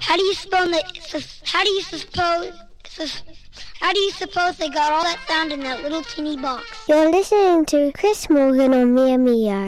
How do you suppose they got all that sound in that little teeny box? You're listening to Chris Morgan on Mia Mia.